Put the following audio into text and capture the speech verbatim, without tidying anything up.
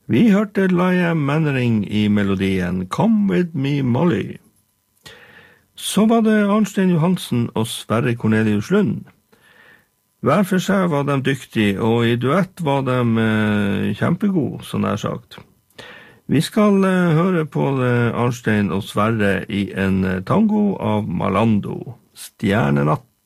Vi hørte Laia Mannering i melodien Come With Me Molly. Så var det Arnstein Johansen og Sverre Cornelius Lund. Hver for seg var de dyktige, og i duett var de eh, kjempegode, som jeg har sagt. Vi skal eh, høre på eh, Arnstein og Sverre i en eh, tango av Malando, Stjernenatt.